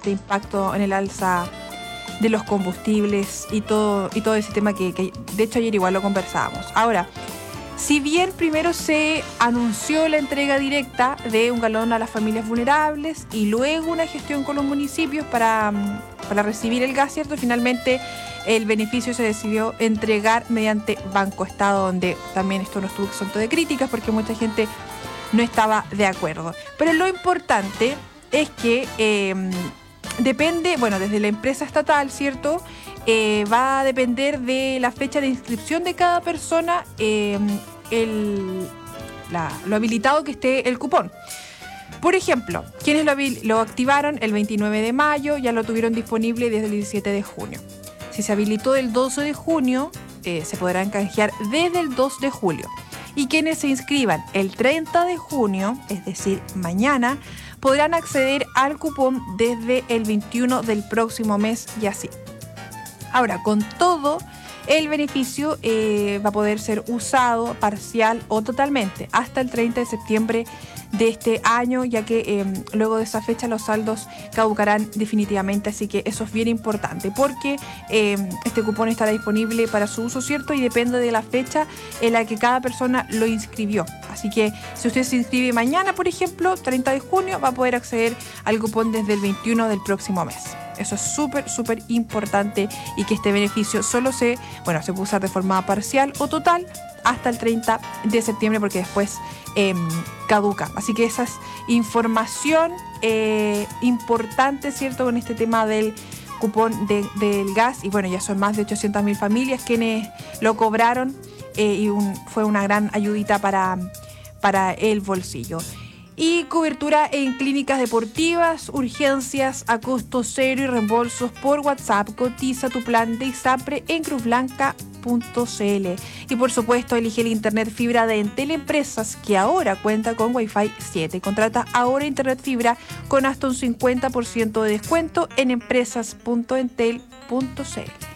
este impacto en el alza de los combustibles y todo ese tema que de hecho ayer igual lo conversábamos. Ahora, si bien primero se anunció la entrega directa de un galón a las familias vulnerables y luego una gestión con los municipios para recibir el gas, ¿cierto? Finalmente el beneficio se decidió entregar mediante Banco Estado, donde también esto no estuvo exento de críticas porque mucha gente no estaba de acuerdo. Pero lo importante es que depende, bueno, desde la empresa estatal, ¿cierto? Va a depender de la fecha de inscripción de cada persona, lo habilitado que esté el cupón. Por ejemplo, quienes lo activaron el 29 de mayo ya lo tuvieron disponible desde el 17 de junio. Si se habilitó el 12 de junio, se podrán canjear desde el 2 de julio. Y quienes se inscriban el 30 de junio, es decir, mañana, podrán acceder al cupón desde el 21 del próximo mes y así. Ahora, con todo, el beneficio va a poder ser usado parcial o totalmente hasta el 30 de septiembre de este año, ya que luego de esa fecha los saldos caducarán definitivamente, así que eso es bien importante porque este cupón estará disponible para su uso, ¿cierto? Y depende de la fecha en la que cada persona lo inscribió. Así que si usted se inscribe mañana, por ejemplo, 30 de junio, va a poder acceder al cupón desde el 21 del próximo mes. Eso es súper importante, y que este beneficio solo se puede usar de forma parcial o total hasta el 30 de septiembre porque después caduca. Así que esa es información importante, ¿cierto? Con este tema del cupón del gas. Y bueno, ya son más de 800.000 familias quienes lo cobraron y fue una gran ayudita para el bolsillo. Y cobertura en clínicas deportivas, urgencias a costo cero y reembolsos por WhatsApp. Cotiza tu plan de ISAPRE en cruzblanca.cl. Y por supuesto, elige el internet fibra de Entel Empresas, que ahora cuenta con Wi-Fi 7. Contrata ahora internet fibra con hasta un 50% de descuento en empresas.entel.cl.